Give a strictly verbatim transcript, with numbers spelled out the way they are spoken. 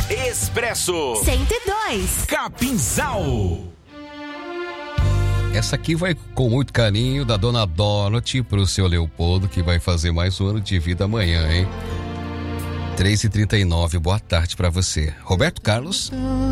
Expresso cento e dois, Capinzal. Essa aqui vai com muito carinho da dona Dorothy pro seu Leopoldo, que vai fazer mais um ano de vida amanhã, hein? três e trinta e nove, boa tarde pra você. Roberto Carlos.